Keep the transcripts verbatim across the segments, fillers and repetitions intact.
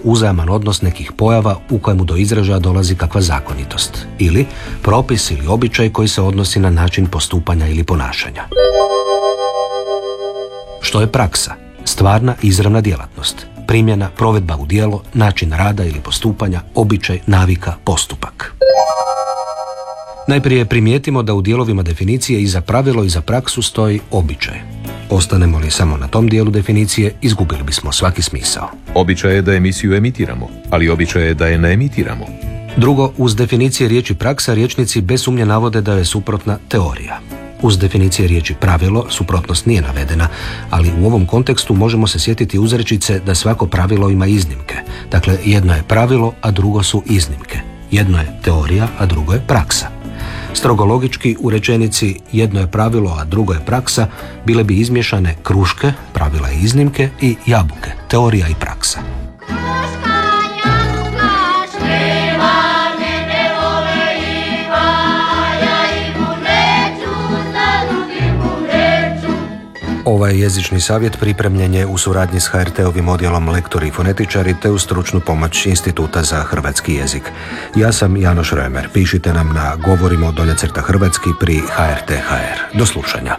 uzajaman odnos nekih pojava u kojemu do izražaja dolazi kakva zakonitost, ili propis ili običaj koji se odnosi na način postupanja ili ponašanja. Što je praksa? Stvarna izravna djelatnost. Primjena, provedba u djelo, način rada ili postupanja, običaj, navika, postupak. Najprije primijetimo da u dijelovima definicije i za pravilo i za praksu stoji običaj. Ostanemo li samo na tom dijelu definicije, izgubili bismo svaki smisao. Običaj je da emisiju emitiramo, ali običaj je da je ne emitiramo. Drugo, uz definicije riječi praksa, rječnici bez sumnje navode da je suprotna teorija. Uz definicije riječi pravilo, suprotnost nije navedena, ali u ovom kontekstu možemo se sjetiti uzrečice da svako pravilo ima iznimke. Dakle, jedno je pravilo, a drugo su iznimke. Jedno je teorija, a drugo je praksa. Strogo logički, u rečenici jedno je pravilo, a drugo je praksa, bile bi izmiješane kruške, pravila i iznimke, i jabuke, teorija i praksa. Ovaj jezični savjet pripremljen je u suradnji s H R T-ovim odjelom Lektori i fonetičari te uz stručnu pomoć Instituta za hrvatski jezik. Ja sam Janoš Römer. Pišite nam na govorimo dolje crta hrvatski pri H R T H R. Do slušanja.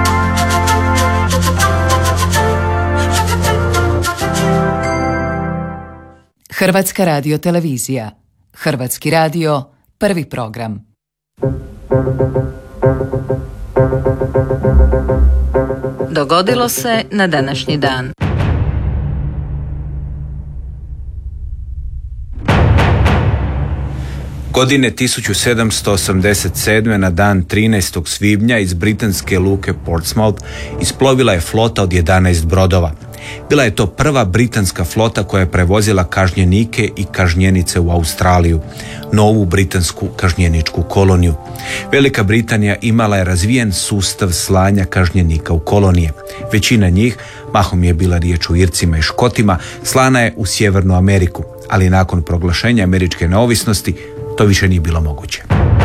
Hrvatska radiotelevizija. Hrvatski radio, prvi program. Dogodilo se na današnji dan. Godine tisuću sedamsto osamdeset sedme na dan trinaestog svibnja iz britanske luke Portsmouth isplovila je flota od jedanaest brodova. Bila je to prva britanska flota koja je prevozila kažnjenike i kažnjenice u Australiju, novu britansku kažnjeničku koloniju. Velika Britanija imala je razvijen sustav slanja kažnjenika u kolonije. Većina njih, mahom je bila riječ o Ircima i Škotima, slana je u Sjevernu Ameriku, ali nakon proglašenja američke neovisnosti to više nije bilo moguće.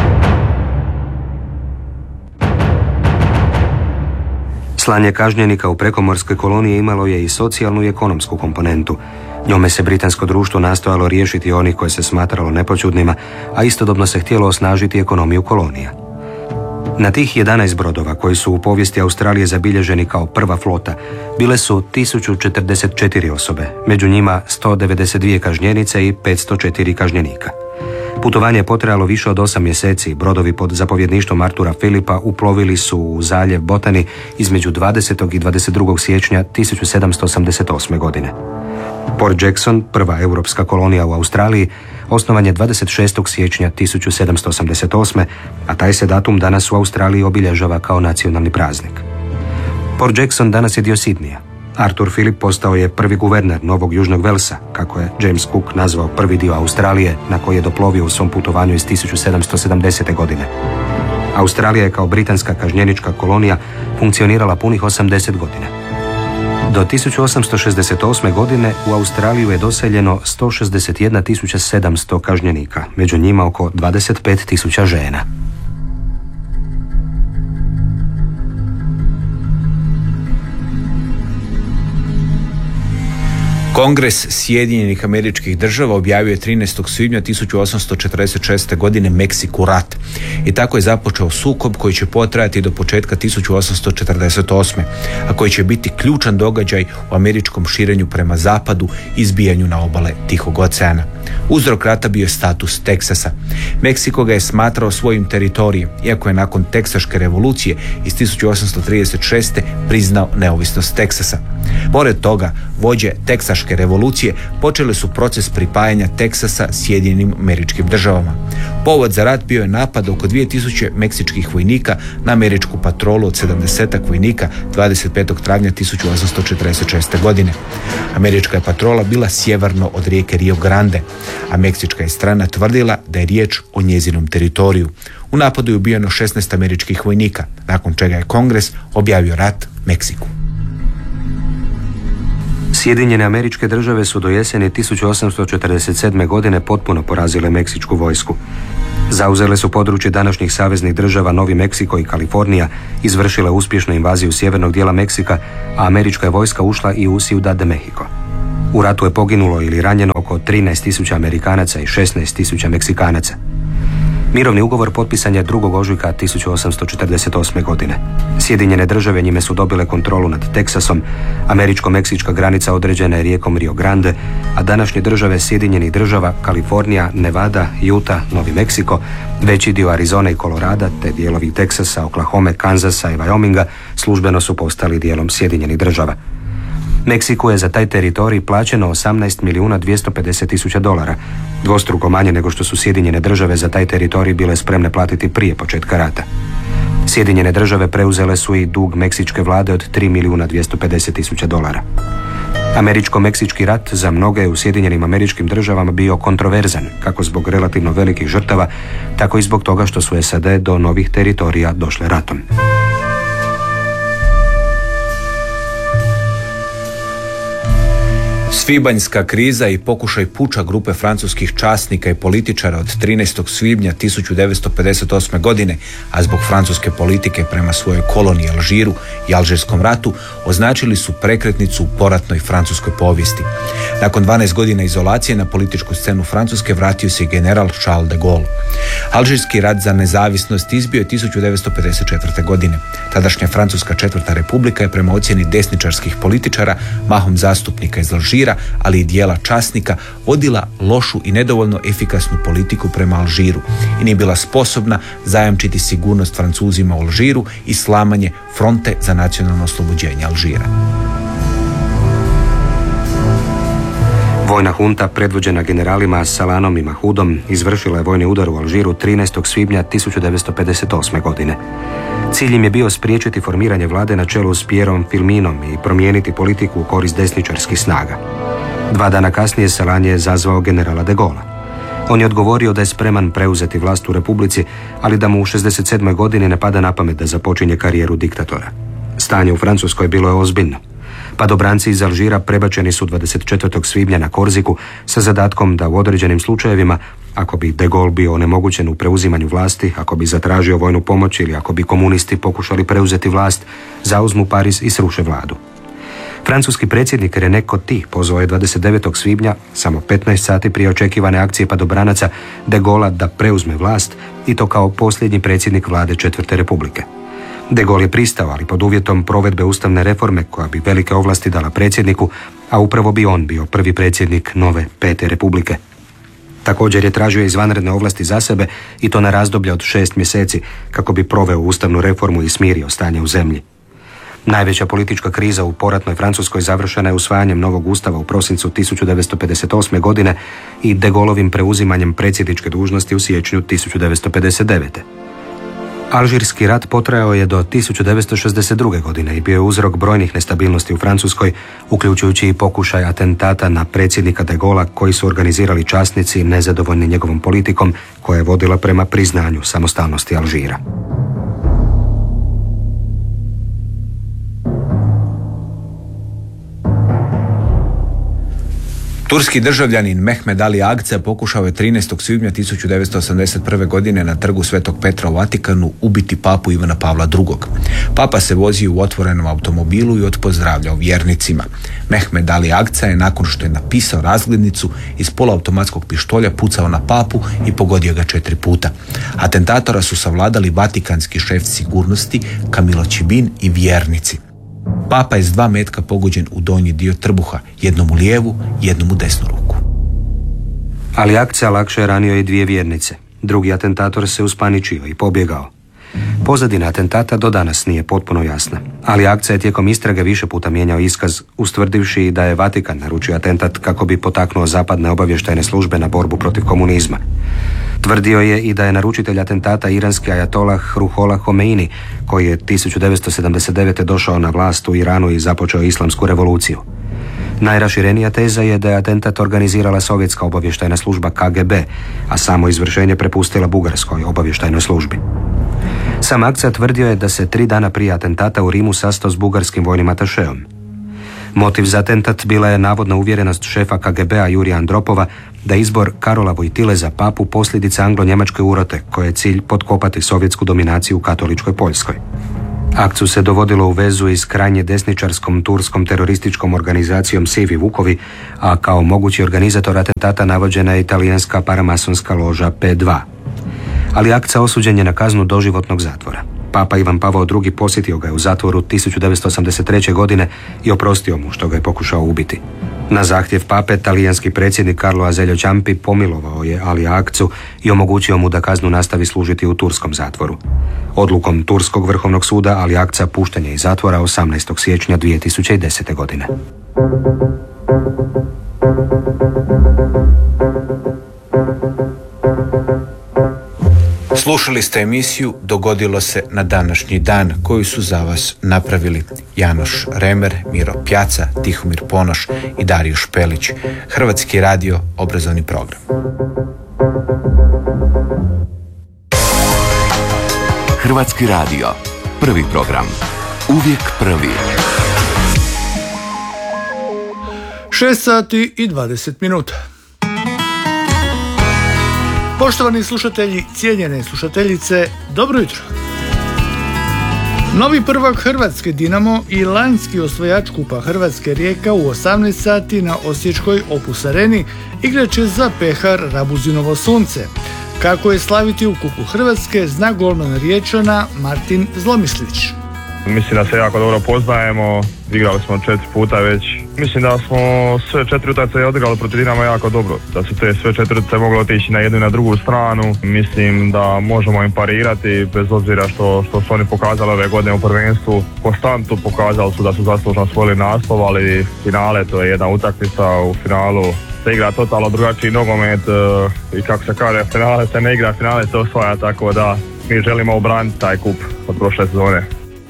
Slanje kažnjenika u prekomorske kolonije imalo je i socijalnu i ekonomsku komponentu. Njome se britansko društvo nastojalo riješiti onih koje se smatralo nepoćudnima, a istodobno se htjelo osnažiti ekonomiju kolonija. Na tih jedanaest brodova koji su u povijesti Australije zabilježeni kao prva flota, bile su tisuću četrdeset četiri osobe, među njima sto devedeset dvije kažnjenice i petsto četiri kažnjenika. Putovanje je potrajalo više od osam mjeseci. Brodovi pod zapovjedništvom Artura Philipa uplovili su u zaljev Botany između dvadesetog i dvadeset drugog siječnja tisuću sedamsto osamdeset osme. godine. Port Jackson, prva europska kolonija u Australiji, osnovan je dvadeset šestog siječnja tisuću sedamsto osamdeset osme. a taj se datum danas u Australiji obilježava kao nacionalni praznik. Port Jackson danas je dio Sidneya. Artur Philip postao je prvi guverner Novog Južnog Velsa, kako je James Cook nazvao prvi dio Australije na koji je doplovio u svom putovanju iz tisuću sedamsto sedamdesete. godine. Australija je kao britanska kažnjenička kolonija funkcionirala punih osamdeset godina. Do tisuću osamsto šezdeset osme. godine u Australiju je doseljeno sto šezdeset jedna tisuća sedamsto kažnjenika, među njima oko dvadeset pet tisuća žena. Kongres Sjedinjenih Američkih Država objavio je trinaestog svibnja tisuću osamsto četrdeset šeste. godine Meksiku rat. I tako je započeo sukob koji će potrajati do početka tisuću osamsto četrdeset osme. a koji će biti ključan događaj u američkom širenju prema zapadu i izbijanju na obale Tihog oceana. Uzrok rata bio je status Teksasa. Meksiko ga je smatrao svojim teritorijem, iako je nakon Teksaške revolucije iz tisuću osamsto trideset šeste. priznao neovisnost Teksasa. Pored toga, vođe Teksaške revolucije počele su proces pripajanja Teksasa Sjedinjenim Američkim Državama. Povod za rat bio je napad oko dvije tisuće meksičkih vojnika na američku patrolu od sedamdesetak vojnika dvadeset petog travnja tisuću osamsto četrdeset šeste. godine. Američka je patrola bila sjeverno od rijeke Rio Grande, a meksička je strana tvrdila da je riječ o njezinom teritoriju. U napadu je ubijeno šesnaest američkih vojnika, nakon čega je Kongres objavio rat Meksiku. Sjedinjene Američke Države su do jeseni tisuću osamsto četrdeset sedme. godine potpuno porazile meksičku vojsku. Zauzele su područje današnjih saveznih država Novi Meksiko i Kalifornija, izvršile uspješnu invaziju sjevernog dijela Meksika, a američka je vojska ušla i u Ciudad de Mexico. U ratu je poginulo ili ranjeno oko trinaest tisuća Amerikanaca i šesnaest tisuća Meksikanaca. Mirovni ugovor potpisan je drugog ožujka tisuću osamsto četrdeset osme. godine. Sjedinjene države njime su dobile kontrolu nad Teksasom, američko-meksička granica određena je rijekom Rio Grande, a današnje države Sjedinjenih država, Kalifornija, Nevada, Utah, Novi Meksiko, veći dio Arizone i Kolorada, te dijelovi Teksasa, Oklahome, Kanzasa i Wyominga službeno su postali dijelom Sjedinjenih država. Meksiku je za taj teritorij plaćeno osamnaest milijuna dvjesto pedeset tisuća dolara, dvostruko manje nego što su Sjedinjene države za taj teritorij bile spremne platiti prije početka rata. Sjedinjene države preuzele su i dug meksičke vlade od tri milijuna dvjesto pedeset tisuća dolara. Američko-meksički rat za mnoge je u Sjedinjenim Američkim Državama bio kontroverzan, kako zbog relativno velikih žrtava, tako i zbog toga što su S A D do novih teritorija došle ratom. Svibanjska kriza i pokušaj puča grupe francuskih časnika i političara od trinaestog svibnja tisuću devetsto pedeset osme. godine, a zbog francuske politike prema svojoj koloniji Alžiru i Alžirskom ratu, označili su prekretnicu u poratnoj francuskoj povijesti. Nakon dvanaest godina izolacije na političku scenu Francuske vratio se general Charles de Gaulle. Alžirski rat za nezavisnost izbio je tisuću devetsto pedeset četvrte. godine. Tadašnja Francuska četvrta republika je prema ocjeni desničarskih političara, mahom zastupnika iz Alžira, ali i dijela časnika, vodila lošu i nedovoljno efikasnu politiku prema Alžiru i nije bila sposobna zajamčiti sigurnost Francuzima u Alžiru i slamanje fronte za nacionalno oslobođenje Alžira. Vojna hunta, predvođena generalima Salanom i Mahudom, izvršila je vojni udar u Alžiru trinaestog svibnja tisuću devetsto pedeset osme. godine. Cilj im je bio spriječiti formiranje vlade na čelu s Pierom Filminom i promijeniti politiku u korist desničarskih snaga. Dva dana kasnije Salan je zazvao generala de Gaulla. On je odgovorio da je spreman preuzeti vlast u Republici, ali da mu u šezdeset sedmoj. godini ne pada na pamet da započinje karijeru diktatora. Stanje u Francuskoj bilo je ozbiljno. Padobranci iz Alžira prebačeni su dvadeset četvrtog svibnja na Korziku sa zadatkom da u određenim slučajevima, ako bi de Gaulle bio onemogućen u preuzimanju vlasti, ako bi zatražio vojnu pomoć ili ako bi komunisti pokušali preuzeti vlast, zauzmu Pariz i sruše vladu. Francuski predsjednik René Coty pozvao je dvadeset devetog svibnja, samo petnaest sati prije očekivane akcije padobranaca, de Gaulla da preuzme vlast, i to kao posljednji predsjednik vlade Četvrte republike. De Gaulle je pristao, ali pod uvjetom provedbe ustavne reforme koja bi velike ovlasti dala predsjedniku, a upravo bi on bio prvi predsjednik nove Pete republike. Također je tražio izvanredne ovlasti za sebe, i to na razdoblje od šest mjeseci, kako bi proveo ustavnu reformu i smirio stanje u zemlji. Najveća politička kriza u poratnoj Francuskoj završena je usvajanjem novog ustava u prosincu tisuću devetsto pedeset osme. godine i de Gaullovim preuzimanjem predsjedničke dužnosti u siječnju tisuću devetsto pedeset devete. Alžirski rat potrajao je do tisuću devetsto šezdeset druge. godine i bio je uzrok brojnih nestabilnosti u Francuskoj, uključujući i pokušaj atentata na predsjednika de Gaulla koji su organizirali časnici nezadovoljni njegovom politikom koja je vodila prema priznanju samostalnosti Alžira. Turski državljanin Mehmed Ali Agca pokušao je trinaestog svibnja tisuću devetsto osamdeset prve. godine na trgu Svetog Petra u Vatikanu ubiti papu Ivana Pavla drugog. Papa se vozio u otvorenom automobilu i odpozdravljao vjernicima. Mehmed Ali Agca je, nakon što je napisao razglednicu, iz poluautomatskog pištolja pucao na papu i pogodio ga četiri puta. Atentatora su savladali vatikanski šef sigurnosti Camilo Cibin i vjernici. Papa je s dva metka pogođen u donji dio trbuha, jednom u lijevu, jednom u desnu ruku. Ali Agca lakše je ranio i dvije vjernice. Drugi atentator se uspaničio i pobjegao. Pozadina atentata do danas nije potpuno jasna, ali Agca je tijekom istrage više puta mijenjao iskaz, ustvrdivši da je Vatikan naručio atentat kako bi potaknuo zapadne obavještajne službe na borbu protiv komunizma. Tvrdio je i da je naručitelj atentata iranski ajatolah Ruhollah Homeini, koji je tisuću devetsto sedamdeset devete. došao na vlast u Iranu i započeo islamsku revoluciju. Najraširenija teza je da je atentat organizirala sovjetska obavještajna služba K G B, a samo izvršenje prepustila bugarskoj obavještajnoj službi. Sam Agca tvrdio je da se tri dana prije atentata u Rimu sastao s bugarskim vojnim atašeom. Motiv za atentat bila je navodna uvjerenost šefa K G B-a Jurija Andropova da izbor Karola Vojtile za papu posljedica anglo-njemačke urote, koje je cilj potkopati sovjetsku dominaciju u katoličkoj Poljskoj. Akcu se dovodilo u vezu i s krajnje desničarskom turskom terorističkom organizacijom Sivi Vukovi, a kao mogući organizator atentata navođena je italijanska paramasonska loža P dva. Ali Akca osuđen je na kaznu doživotnog zatvora. Papa Ivan Pavao drugi posjetio ga je u zatvoru tisuću devetsto osamdeset treće. godine i oprostio mu što ga je pokušao ubiti. Na zahtjev pape, talijanski predsjednik Carlo Azeglio Ciampi pomilovao je Alija Akcu i omogućio mu da kaznu nastavi služiti u turskom zatvoru. Odlukom Turskog vrhovnog suda Ali Akca pušten je iz zatvora osamnaestog siječnja dvije tisuće desete. godine. Slušali ste emisiju Dogodilo se na današnji dan, koju su za vas napravili Janoš Remer, Miro Pjaca, Tihomir Ponoš i Dario Špelić. Hrvatski radio, obrazovni program. Hrvatski radio, prvi program. Uvijek prvi. šest sati i dvadeset minuta. Poštovani slušatelji, cijenjene slušateljice, dobro jutro. Novi prvak Hrvatske Dinamo i lanjski osvajač kupa Hrvatske Rijeka u osamnaest sati na osječkoj Opus Areni igrat će za pehar Rabuzinovo sunce. Kako je slaviti u kupu Hrvatske, zna golman Riječana Martin Zlomislić. Mislim da se jako dobro poznajemo, igrali smo četiri puta već. Mislim da smo sve četiri utakmice odigrali protiv Dinama jako dobro, da su te sve četiri utakmice mogle otići na jednu i na drugu stranu. Mislim da možemo im parirati, bez obzira što, što su oni pokazali ove godine u prvenstvu. Konstantu pokazali su da su zaslužno osvojili naslov, ali finale, to je jedna utakmica, u finalu se igra totalno drugačiji nogomet i kako se kaže, finale se ne igra, finale se osvaja, tako da mi želimo obraniti taj kup od prošle sezone.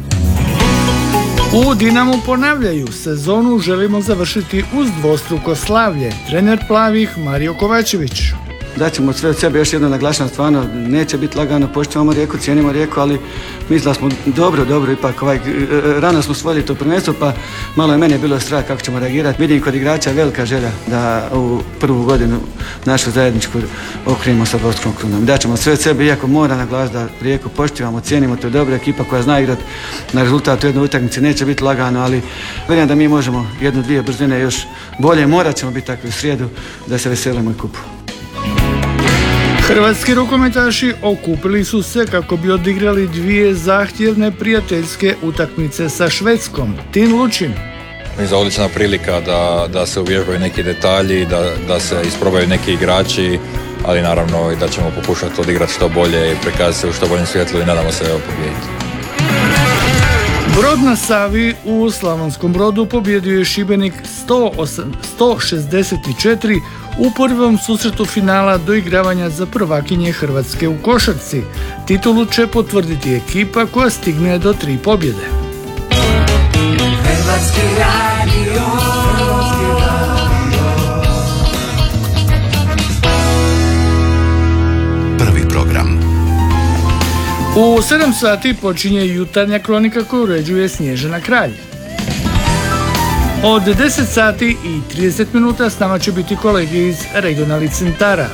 U Dinamu ponavljaju, sezonu želimo završiti uz dvostruko slavlje. Trener plavih Mario Kovačević. Daćemo sve od sebe, još jedno naglašavam, stvarno neće biti lagano, poštujemo Rijeku, cijenimo Rijeku, ali mislim da smo dobro, dobro, ipak ovaj, rano smo svojili to prvenstvo, pa malo je meni bilo strah kako ćemo reagirati. Vidim kod igrača velika želja da ovu prvu godinu našu zajedničku okrenemo sa dvostrukom krunom. Daćemo sve od sebe, iako mora naglasiti da Rijeku poštivamo, cijenimo, to je dobra ekipa koja zna igrati na rezultatu jedne utakmice, neće biti lagano, ali vjerujem da mi možemo jednu, dvije brzine još bolje, morat ćemo biti takvi u srijedu da se veselimo i kupu. Hrvatski rukometaši okupili su se kako bi odigrali dvije zahtjevne prijateljske utakmice sa Švedskom. Tin Lučin. Mislim da je odlična prilika da, da se uvježbaju neki detalji, da, da se isprobaju neki igrači, ali naravno i da ćemo pokušati odigrati što bolje i prikazati se u što boljem svjetlu i nadamo se pobijediti. Brod na Savi u Slavonskom Brodu pobjedio je Šibenik sto šezdeset četiri u prvom susretu finala doigravanja za prvakinje Hrvatske u košarci. Titulu će potvrditi ekipa koja stigne do tri pobjede. Hrvatski radio. Prvi program. U sedam sati počinje jutarnja kronika koju uređuje Snježana Kralj. Od deset sati i trideset minuta s nama će biti kolege iz regionalnih centara.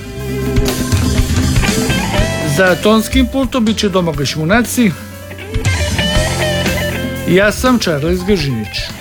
Za tonskim pultom bit će Domagoj Šmunaci. Ja sam Charles Gržinić.